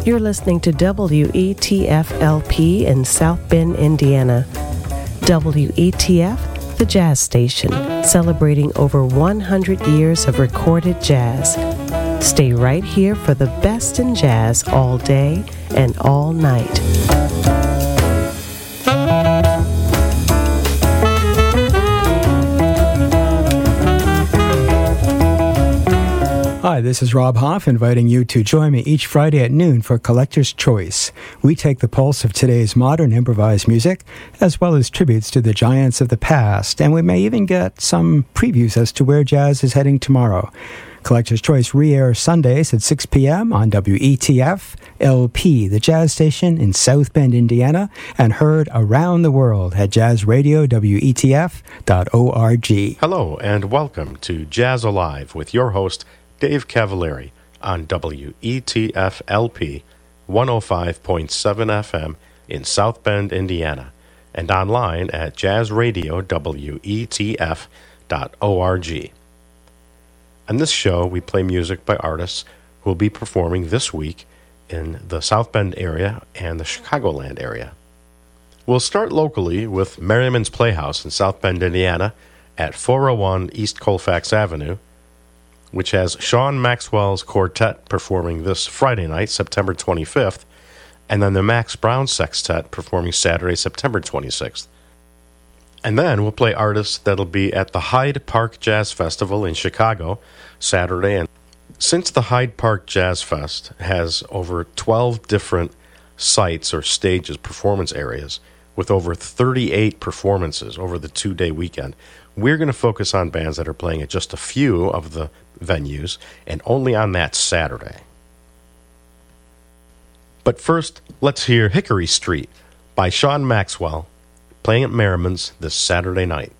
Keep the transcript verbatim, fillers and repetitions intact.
You're listening to W E T F L P in South Bend, Indiana. W E T F, the jazz station, celebrating over one hundred years of recorded jazz. Stay right here for the best in jazz all day and all night. Hi, this is Rob Hoff inviting you to join me each Friday at noon for Collector's Choice. We take the pulse of today's modern improvised music, as well as tributes to the giants of the past, and we may even get some previews as to where jazz is heading tomorrow. Collector's Choice re-airs Sundays at six p.m. on W E T F L P, the jazz station in South Bend, Indiana, and heard around the world at jazz radio W E T F dot org. Hello, and welcome to Jazz Alive with your host, Dave Cavalieri, on W E T F L P one oh five point seven F M in South Bend, Indiana, and online at jazz radio W E T F dot org. On this show, we play music by artists who will be performing this week in the South Bend area and the Chicagoland area. We'll start locally with Merriman's Playhouse in South Bend, Indiana, at four oh one East Colfax Avenue, which has Sean Maxwell's Quartet performing this Friday night, September twenty-fifth, and then the Max Brown Sextet performing Saturday, September twenty-sixth. And then we'll play artists that'll be at the Hyde Park Jazz Festival in Chicago Saturday. And since the Hyde Park Jazz Fest has over twelve different sites or stages, performance areas, with over thirty-eight performances over the two-day weekend, we're going to focus on bands that are playing at just a few of the venues and only on that Saturday. But first, let's hear Hickory Street by Sean Maxwell, playing at Merriman's this Saturday night.